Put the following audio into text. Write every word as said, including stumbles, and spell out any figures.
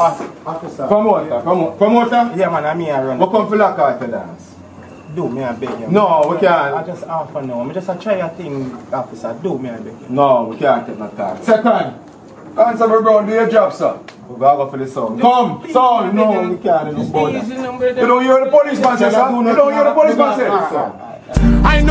Officer. Promoter, promoter. Promoter? Yeah, man, I'm here running. We come for lock out to dance. Do me a beg you. No, we can't. I just offer now. I just a try a thing, officer. Do me a beg you. No, we can't take no talk. Second. Constable Brown, do your job, sir. We gotta go for the sound. Come, sound. No, we can't do no border. You don't hear the policeman say, sir? You don't hear the policeman say? I know.